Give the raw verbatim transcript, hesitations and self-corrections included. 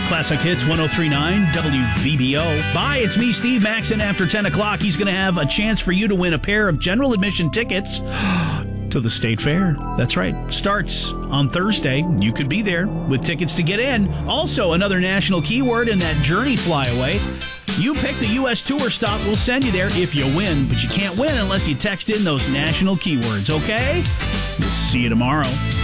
Classic Hits one oh three point nine W V B O. Bye, it's me, Steve Maxon. After ten o'clock, he's going to have a chance for you to win a pair of general admission tickets to the State Fair. That's right. Starts on Thursday. You could be there with tickets to get in. Also, another national keyword in that Journey flyaway. You pick the U S tour stop. We'll send you there if you win, but you can't win unless you text in those national keywords, okay? We'll see you tomorrow.